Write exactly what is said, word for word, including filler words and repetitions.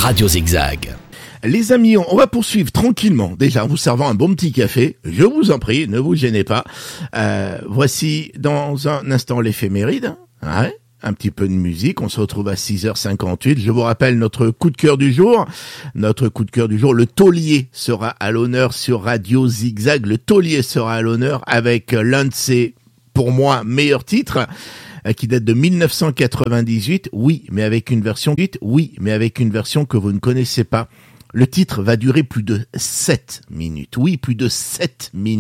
Radio Zigzag. Les amis, on va poursuivre tranquillement, déjà en vous servant un bon petit café, je vous en prie, ne vous gênez pas. Euh, voici dans un instant l'éphéméride, ouais, un petit peu de musique, on se retrouve à six heures cinquante-huit. Je vous rappelle notre coup de cœur du jour, notre coup de cœur du jour, le taulier sera à l'honneur sur Radio Zigzag, le taulier sera à l'honneur avec l'un de ses, pour moi, meilleurs titres, qui date de mille neuf cent quatre-vingt-dix-huit, oui, mais avec une version, oui, mais avec une version que vous ne connaissez pas. Le titre va durer plus de sept minutes. Oui, plus de sept minutes.